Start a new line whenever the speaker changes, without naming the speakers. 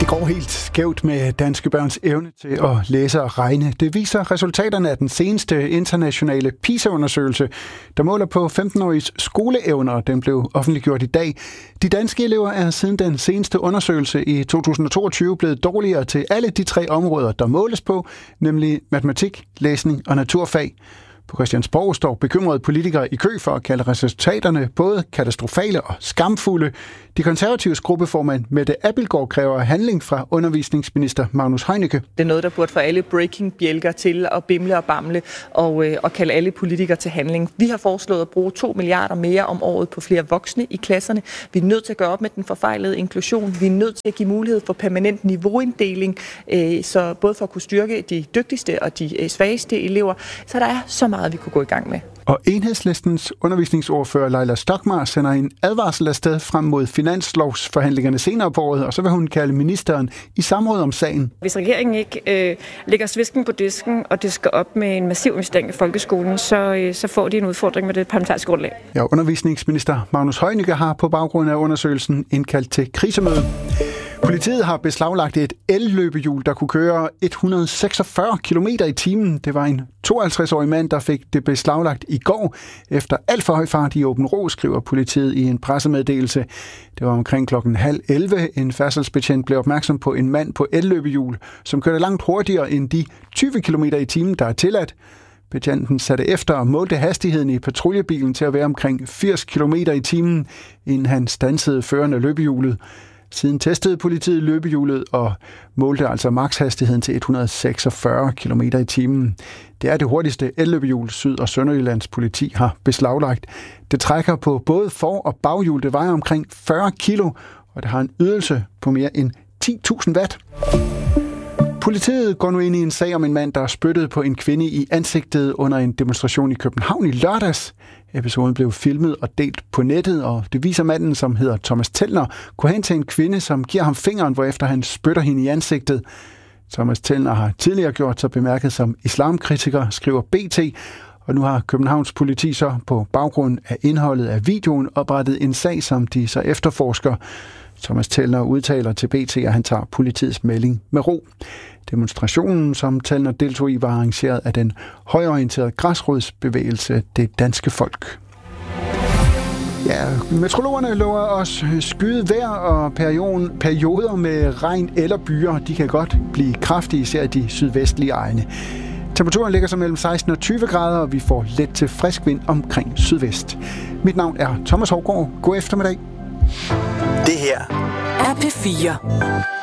Det går helt skævt med danske børns evne til at læse og regne. Det viser resultaterne af den seneste internationale PISA-undersøgelse, der måler på 15-åriges skoleevner. Den blev offentliggjort i dag. De danske elever er siden den seneste undersøgelse i 2022 blevet dårligere til alle de 3 områder, der måles på, nemlig matematik, læsning og naturfag. På Christiansborg står bekymrede politikere i kø for at kalde resultaterne både katastrofale og skamfulde. De konservatives gruppeformand Mette Abildgaard kræver handling fra undervisningsminister Magnus Heunicke.
Det er noget, der burde få alle breaking-bjælker til at bimle og bamle og kalde alle politikere til handling. Vi har foreslået at bruge 2 milliarder mere om året på flere voksne i klasserne. Vi er nødt til at gøre op med den forfejlede inklusion. Vi er nødt til at give mulighed for permanent niveauinddeling, så både for at kunne styrke de dygtigste og de svageste elever. Så der er så meget, vi kunne gå i gang med.
Og Enhedslistens undervisningsordfører Leila Stockmarr sender en advarsel afsted frem mod finanslovsforhandlingerne senere på året, og så vil hun kalde ministeren i samråd om sagen.
Hvis regeringen ikke lægger svisken på disken, og det skal op med en massiv investering i folkeskolen, så får de en udfordring med det parlamentariske grundlag. Ja,
undervisningsminister Magnus Heunicke har på baggrund af undersøgelsen indkaldt til krisemøde. Politiet har beslaglagt et elløbehjul, der kunne køre 146 km i timen. Det var en 52-årig mand, der fik det beslaglagt i går efter alt for høj fart i Aabenraa, skriver politiet i en pressemeddelelse. Det var omkring 10:30. En færdselsbetjent blev opmærksom på en mand på elløbehjul, som kørte langt hurtigere end de 20 km i timen, der er tilladt. Betjenten satte efter og målte hastigheden i patruljebilen til at være omkring 80 km i timen, inden han standsede føreren af løbehjulet. Siden testede politiet løbehjulet og målte altså makshastigheden til 146 km i timen. Det er det hurtigste elløbehjul, Syd- og Sønderjyllands politi har beslaglagt. Det trækker på både for- og baghjul. Det vejer omkring 40 kilo, og det har en ydelse på mere end 10.000 watt. Politiet går nu ind i en sag om en mand, der spyttede på en kvinde i ansigtet under en demonstration i København i lørdags. Episoden blev filmet og delt på nettet, og det viser manden, som hedder Thomas Tellner, går hen til en kvinde, som giver ham fingeren, hvorefter han spytter hende i ansigtet. Thomas Tellner har tidligere gjort sig bemærket som islamkritiker, skriver BT, og nu har Københavns politi så på baggrund af indholdet af videoen oprettet en sag, som de så efterforsker. Thomas Tellner udtaler til BT, at han tager politiets melding med ro. Demonstrationen, som Tellner deltog i, var arrangeret af den højorienterede græsrodsbevægelse Det Danske Folk. Ja, meteorologerne lover os skyet vejr og perioder med regn eller byer. De kan godt blive kraftige, især i de sydvestlige egne. Temperaturen ligger så mellem 16 og 20 grader, og vi får let til frisk vind omkring sydvest. Mit navn er Thomas Hougaard. God eftermiddag.
Det her er P4.